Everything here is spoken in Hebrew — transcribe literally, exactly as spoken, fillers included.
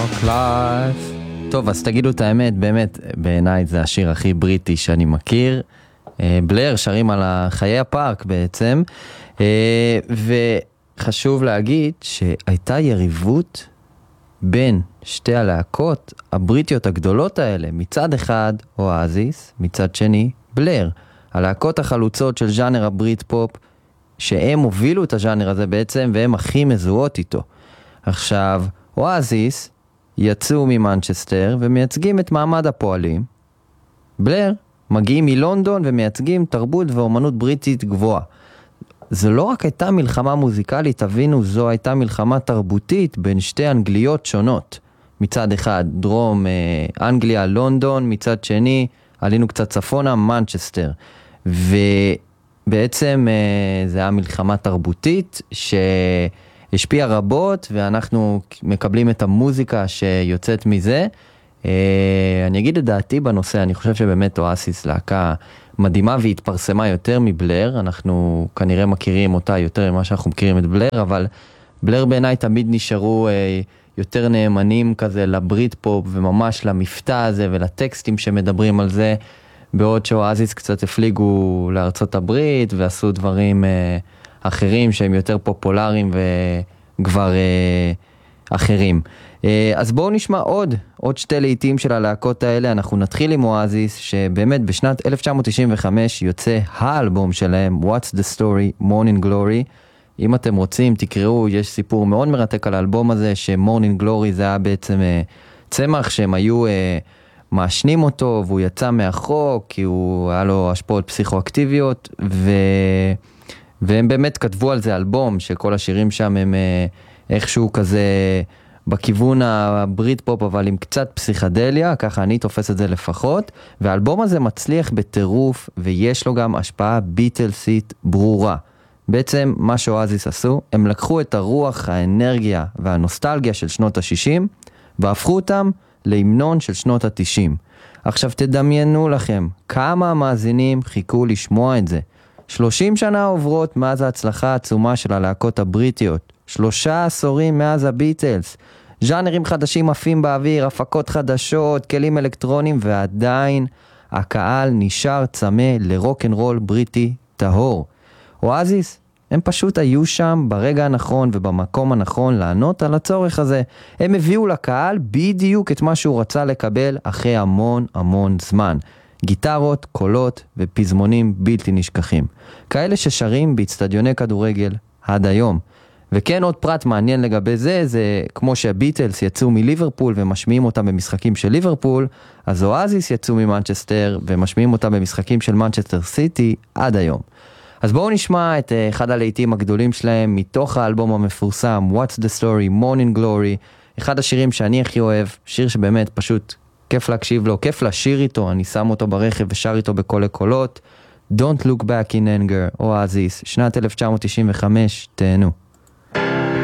Dark Life. טוב, אז תגידו את האמת, באמת, בעיניי זה השיר הכי בריטי שאני מכיר. בלר שרים על חיי הפארק בעצם, וחשוב להגיד שהייתה יריבות בין שתי הלהקות הבריטיות הגדולות האלה, מצד אחד אואזיס, מצד שני בלר, הלהקות החלוצות של ז'אנר הברית פופ, שהם הובילו את הז'אנר הזה בעצם, והם הכי מזוהות איתו. עכשיו, אואזיס יצאו ממנצ'סטר ומייצגים את מעמד הפועלים. בלר מגיעים מלונדון ומייצגים תרבות ואומנות בריטית גבוהה. זו לא רק הייתה מלחמה מוזיקלית, תבינו, זו הייתה מלחמה תרבותית בין שתי אנגליות שונות. מצד אחד דרום אנגליה, לונדון, מצד שני עלינו קצת צפונה, מנצ'סטר. ובעצם זה היה מלחמה תרבותית שהשפיעה רבות, ואנחנו מקבלים את המוזיקה שיוצאת מזה. אני אגיד את דעתי בנושא, אני חושב שבאמת אואסיס להקה מדהימה והתפרסמה יותר מבלר, אנחנו כנראה מכירים אותה יותר ממה שאנחנו מכירים את בלר, אבל בלר בעיניי תמיד נשארו יותר נאמנים כזה לברית פופ וממש למבטא הזה ולטקסטים שמדברים על זה, בעוד שאואסיס קצת הפליגו לארצות הברית ועשו דברים אחרים שהם יותר פופולריים וכבר אחרים. אז בואו נשמע עוד, עוד שתי לעיתים של הלהקות האלה. אנחנו נתחיל עם אואזיס, שבאמת בשנת אלף תשע מאות תשעים וחמש יוצא האלבום שלהם, What's the Story, Morning Glory. אם אתם רוצים, תקראו, יש סיפור מאוד מרתק על האלבום הזה, ש-Morning Glory זה היה בעצם uh, צמח שהם היו uh, מאשנים אותו, והוא יצא מהחוק, כי הוא היה לו השפעות פסיכואקטיביות, ו... והם באמת כתבו על זה אלבום, שכל השירים שם הם uh, איכשהו כזה בכיוון הברית פופ, אבל עם קצת פסיכדליה, ככה אני תופס את זה לפחות, והאלבום הזה מצליח בטירוף, ויש לו גם השפעה ביטלסית ברורה. בעצם מה שאואזיס עשו, הם לקחו את הרוח, האנרגיה והנוסטלגיה של שנות ה-שישים, והפכו אותם להמנון של שנות ה-תשעים. עכשיו תדמיינו לכם, כמה המאזינים חיכו לשמוע את זה. שלושים שנה עוברות מאז ההצלחה העצומה של הלהקות הבריטיות, שלושה עשורים מאז הביטלס, ז'אנרים חדשים עפים באוויר, הפקות חדשות, כלים אלקטרונים, ועדיין הקהל נשאר צמא לרוק'נ'רול בריטי טהור. אואזיס, הם פשוט היו שם ברגע הנכון ובמקום הנכון לענות על הצורך הזה. הם הביאו לקהל בדיוק את מה שהוא רצה לקבל אחרי המון המון זמן. גיטרות, קולות ופזמונים בלתי נשכחים. כאלה ששרים באצטדיוני כדורגל עד היום. וכן, עוד פרט מעניין לגבי זה, זה כמו שהביטלס יצאו מליברפול ומשמיעים אותם במשחקים של ליברפול, אז אואזיס יצאו ממנצ'סטר ומשמיעים אותם במשחקים של מנצ'סטר סיטי עד היום. אז בואו נשמע את אחד הלהיטים הגדולים שלהם מתוך האלבום המפורסם What's the Story, Morning Glory, אחד השירים שאני הכי אוהב, שיר שבאמת פשוט כיף להקשיב לו, כיף לשיר איתו, אני שם אותו ברכב ושר איתו בכל הקולות. Don't Look Back in Anger, אואזיס, שנת אלף תשע מאות תשעים וחמש, תהנו.